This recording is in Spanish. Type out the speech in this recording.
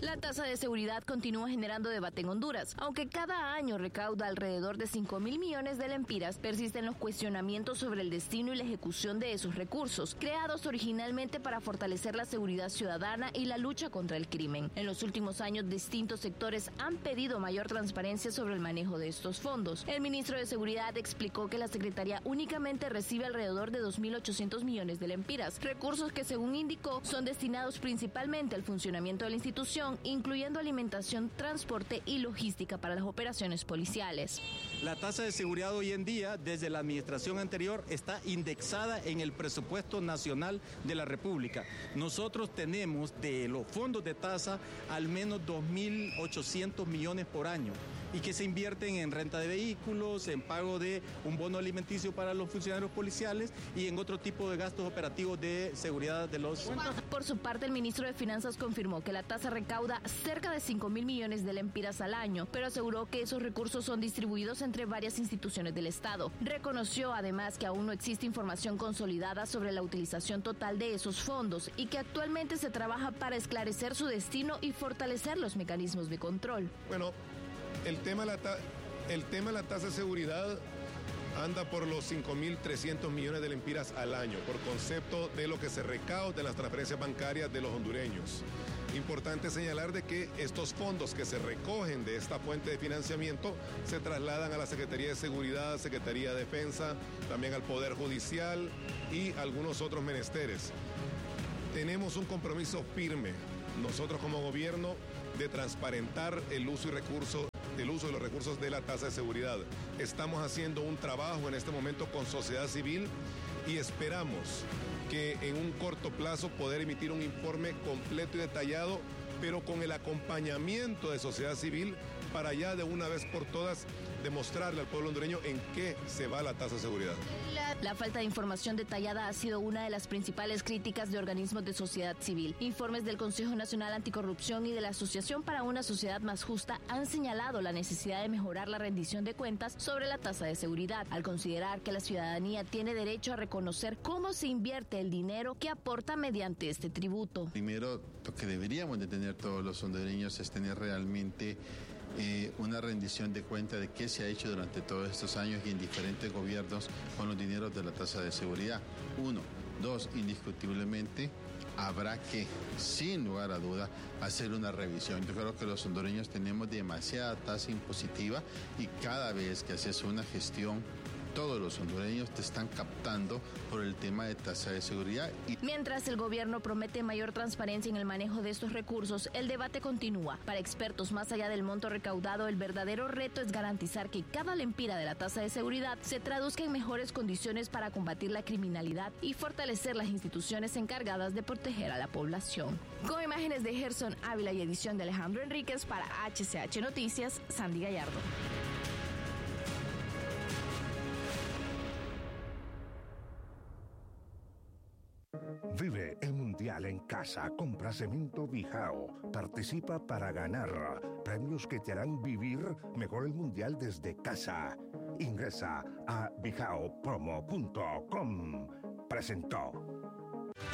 La tasa de seguridad continúa generando debate en Honduras. Aunque cada año recauda alrededor de 5.000 millones de lempiras, persisten los cuestionamientos sobre el destino y la ejecución de esos recursos, creados originalmente para fortalecer la seguridad ciudadana y la lucha contra el crimen. En los últimos años, distintos sectores han pedido mayor transparencia sobre el manejo de estos fondos. El ministro de Seguridad explicó que la Secretaría únicamente recibe alrededor de 2.800 millones de lempiras, recursos que, según indicó, son destinados principalmente al funcionamiento de la institución, incluyendo alimentación, transporte y logística para las operaciones policiales. La tasa de seguridad hoy en día, desde la administración anterior, está indexada en el presupuesto nacional de la República. Nosotros tenemos de los fondos de tasa al menos 2.800 millones por año, y que se invierten en renta de vehículos, en pago de un bono alimenticio para los funcionarios policiales y en otro tipo de gastos operativos de seguridad de los... Por su parte, el ministro de Finanzas confirmó que la tasa recauda cerca de 5.000 millones de lempiras al año, pero aseguró que esos recursos son distribuidos entre varias instituciones del Estado. Reconoció además que aún no existe información consolidada sobre la utilización total de esos fondos y que actualmente se trabaja para esclarecer su destino y fortalecer los mecanismos de control. Bueno, el tema de la tasa de seguridad anda por los 5.300 millones de lempiras al año, por concepto de lo que se recauda de las transferencias bancarias de los hondureños. Importante señalar de que estos fondos que se recogen de esta fuente de financiamiento se trasladan a la Secretaría de Seguridad, Secretaría de Defensa, también al Poder Judicial y algunos otros menesteres. Tenemos un compromiso firme, nosotros como gobierno, de transparentar el uso de los recursos de la tasa de seguridad. Estamos haciendo un trabajo en este momento con sociedad civil y esperamos que en un corto plazo poder emitir un informe completo y detallado, pero con el acompañamiento de sociedad civil para ya de una vez por todas demostrarle al pueblo hondureño en qué se va la tasa de seguridad. La falta de información detallada ha sido una de las principales críticas de organismos de sociedad civil. Informes del Consejo Nacional Anticorrupción y de la Asociación para una Sociedad Más Justa han señalado la necesidad de mejorar la rendición de cuentas sobre la tasa de seguridad, al considerar que la ciudadanía tiene derecho a reconocer cómo se invierte el dinero que aporta mediante este tributo. Primero, lo que deberíamos de tener todos los hondureños es tener realmente una rendición de cuenta de qué se ha hecho durante todos estos años y en diferentes gobiernos con los dineros de la tasa de seguridad. 1. 2. Indiscutiblemente habrá que, sin lugar a duda, hacer una revisión. Yo creo que los hondureños tenemos demasiada tasa impositiva y cada vez que haces una gestión, todos los hondureños te están captando por el tema de tasa de seguridad. Mientras el gobierno promete mayor transparencia en el manejo de estos recursos, el debate continúa. Para expertos, más allá del monto recaudado, el verdadero reto es garantizar que cada lempira de la tasa de seguridad se traduzca en mejores condiciones para combatir la criminalidad y fortalecer las instituciones encargadas de proteger a la población. Con imágenes de Gerson Ávila y edición de Alejandro Enríquez para HCH Noticias, Sandy Gallardo. Vive el Mundial en casa. Compra Cemento Bijao. Participa para ganar premios que te harán vivir mejor el Mundial desde casa. Ingresa a bijaopromo.com. Presentó.